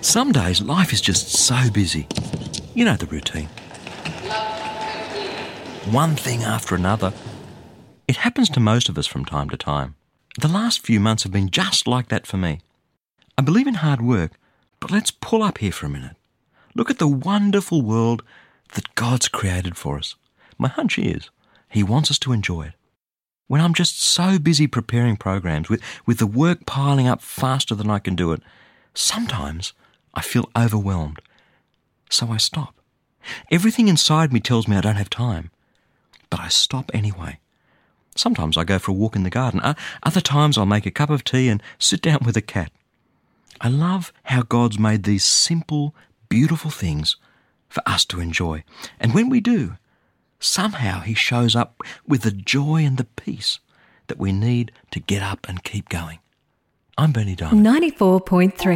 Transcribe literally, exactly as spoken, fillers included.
Some days life is just so busy. You know the routine. One thing after another. It happens to most of us from time to time. The last few months have been just like that for me. I believe in hard work, but let's pull up here for a minute. Look at the wonderful world that God's created for us. My hunch is He wants us to enjoy it. When I'm just so busy preparing programs, with, with the work piling up faster than I can do it, sometimes I feel overwhelmed. So I stop. Everything inside me tells me I don't have time, but I stop anyway. Sometimes I go for a walk in the garden. Other times I'll make a cup of tea and sit down with a cat. I love how God's made these simple, beautiful things for us to enjoy. And when we do, somehow He shows up with the joy and the peace that we need to get up and keep going. I'm Bernie Diamond. ninety-four point three